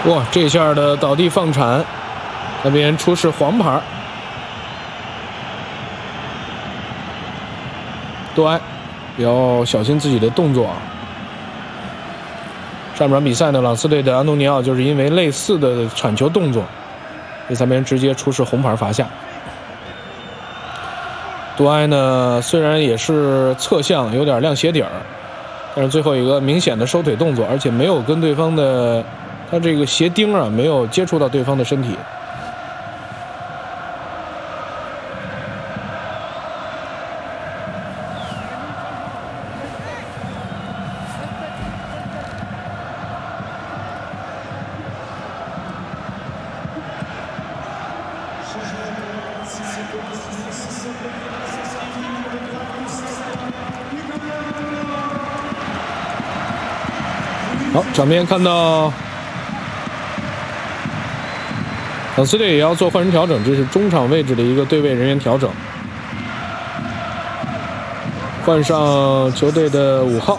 哇，这下的倒地放铲，那边出示黄牌。杜埃要小心自己的动作啊。上场比赛呢，朗斯队的安东尼奥就是因为类似的铲球动作，第三边直接出示红牌罚下。杜埃呢，虽然也是侧向有点亮鞋底儿，但是最后一个明显的收腿动作，而且没有跟对方的他这个鞋钉啊没有接触到对方的身体。好，场边看到朗斯队也要做换人调整，这是中场位置的一个对位人员调整，换上球队的5号。